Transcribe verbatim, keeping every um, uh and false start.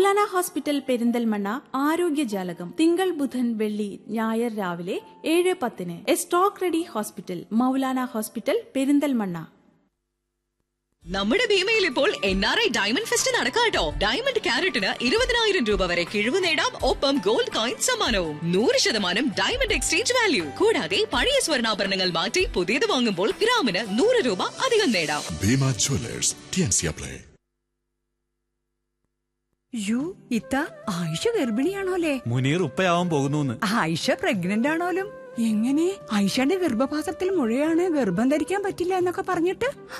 Maulana hospital Perinthalmanna ആരോഗ്യജാലകം തിങ്കൾ ബുധൻ വെള്ളി ഞായർ രാവിലെ ഏഴ് പത്തിന്. A stock ready hospital, Maulana hospital Perinthalmanna. നമ്മുടെ ഭീമയിൽ ഇപ്പോൾ N R I diamond fest നടക്കാട്ടോ. Diamond ക്യാരറ്റിന് ഇരുപതിനായിരം രൂപ വരെ കിഴിവ് നേടാം. ഒപ്പം ഗോൾഡ് കോയിൻ സമ്മാനവും. നൂറ് ശതമാനം ഡയമണ്ട് എക്സ്ചേഞ്ച് വാല്യൂ. കൂടാതെ പഴയ സ്വർണ്ണാഭരണങ്ങൾ മാറ്റി പുതിയത് വാങ്ങുമ്പോൾ ഗ്രാമിന് നൂറ് രൂപ അധികം നേടാം. Bhima Jewellers, T&C apply. U ഇത്ത ആയിഷ ഗർഭിണിയാണോലേ? മുനീർ ഉപ്പയാവാൻ പോകുന്നു. ആയിഷ പ്രഗ്നന്റ് ആണോലും? എങ്ങനെ? ആയിഷയുടെ ഗർഭപാത്രത്തിൽ മുഴയാണ്, ഗർഭം ധരിക്കാൻ പറ്റില്ല എന്നൊക്കെ പറഞ്ഞിട്ട്